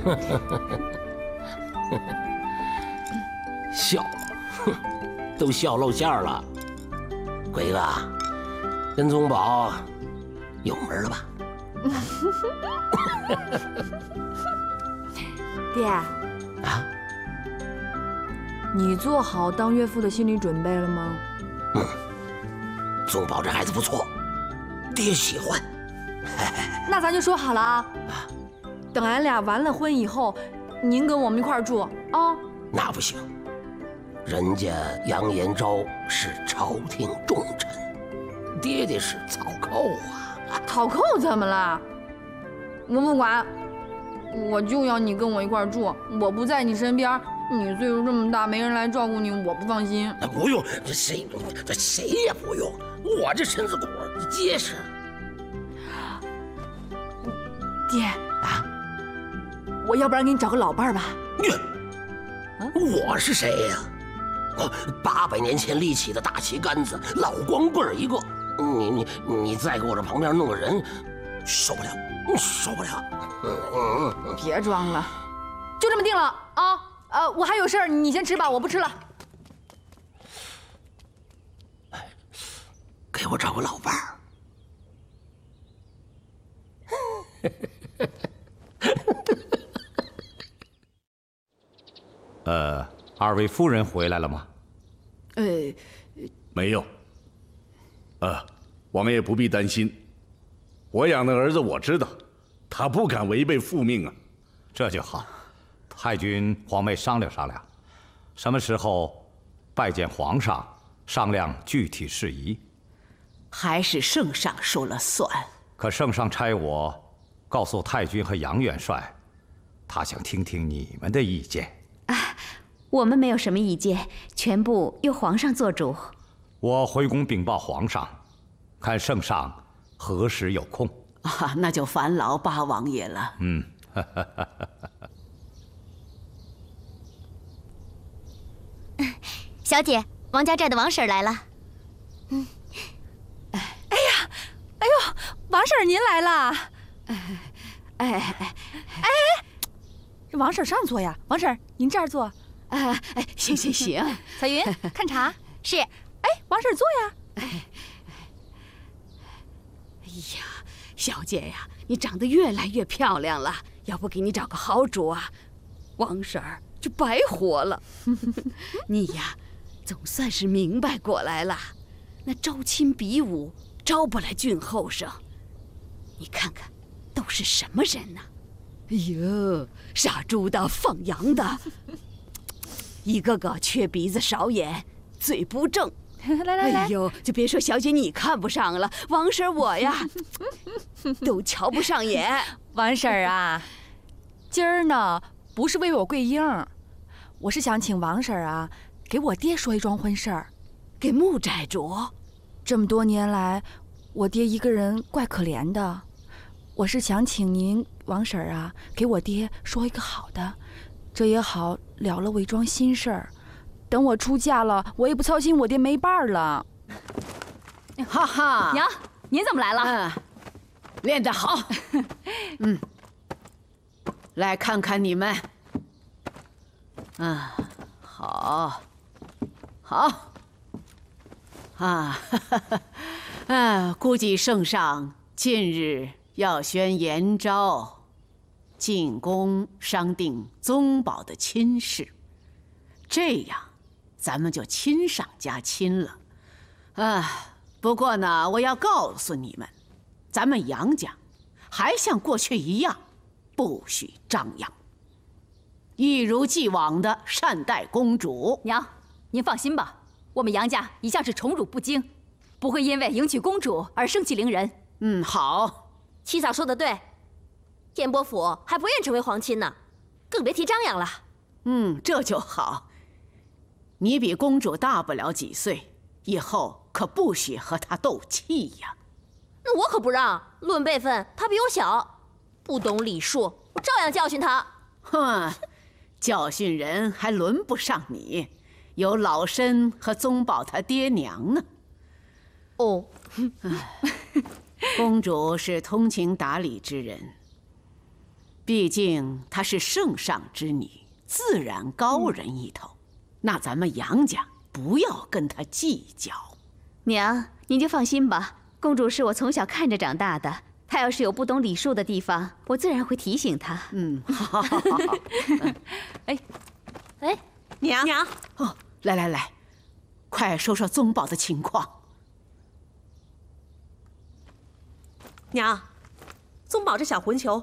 笑，都笑露馅了。鬼子，跟宗保有门了吧？ 爹啊， 你做好当岳父的心理准备了吗？ 宗保这孩子不错，爹喜欢。 那咱就说好了啊，等俺俩完了婚以后，您跟我们一块儿住啊。 那不行，人家杨延昭是朝廷重臣，爹爹是草寇啊。 讨扣怎么了？我不管，我就要你跟我一块儿住。我不在你身边，你岁数这么大，没人来照顾你，我不放心。 不用，谁也不用，我这身子骨结实。 爹啊， 我要不然给你找个老伴儿吧。 我是谁呀？800年前立起的大旗杆子，老光棍一个。你再给我这旁边弄个人，受不了，受不了。 别装了，就这么定了啊！我还有事儿，你先吃吧，我不吃了。 给我找个老伴儿。二位夫人回来了吗？ 没有。我们也不必担心。我养的儿子我知道，他不敢违背父命啊。 这就好。太君、皇妹商量商量，什么时候拜见皇上，商量具体事宜。 还是圣上说了算。 可圣上差我告诉太君和杨元帅，他想听听你们的意见。 我们没有什么意见，全部由皇上做主。 我回宫禀报皇上，看圣上何时有空。 那就烦劳八王爷了。 小姐，王家寨的王婶来了。 哎呦，王婶您来啦！这王婶上座呀，王婶您这儿坐。 行。 彩云，看茶。 是。 王婶坐呀。 哎呀，小姐呀，你长得越来越漂亮了，要不给你找个好主啊，王婶儿就白活了。你呀，总算是明白过来了。那招亲比武招不来俊后生，你看看都是什么人呢？哎呦，杀猪的、放羊的，一个个缺鼻子少眼，嘴不正。 来， 哎呦，就别说小姐你看不上了，王婶我呀，都瞧不上眼。 王婶啊，今儿呢不是为我跪缨，我是想请王婶啊给我爹说一桩婚事儿。 给穆寨主， 这么多年来，我爹一个人怪可怜的，我是想请您王婶啊给我爹说一个好的，这也好了了我一桩心事儿。等我出嫁了，我也不操心我爹没伴儿了。 哈哈， 娘，您怎么来了？ 练得好。来看看你们。好。估计圣上近日要宣延昭进宫商定宗保的亲事，这样咱们就亲上加亲了。不过呢，我要告诉你们，咱们杨家还像过去一样，不许张扬，一如既往的善待公主。 娘，您放心吧，我们杨家一向是宠辱不惊，不会因为迎娶公主而生气凌人。 好。 七嫂说的对，燕伯府还不愿成为皇亲呢，更别提张扬了。 这就好。你比公主大不了几岁，以后可不许和她斗气呀。 那我可不让，论辈分她比我小，不懂礼数，我照样教训她。 教训人还轮不上你，有老身和宗保他爹娘呢。公主是通情达理之人， 毕竟她是圣上之女，自然高人一头。那咱们杨家不要跟她计较。 娘，您就放心吧，公主是我从小看着长大的，她要是有不懂礼数的地方，我自然会提醒她。 好。 哎， 娘哦，来，快说说宗宝的情况。 娘，宗宝这小混球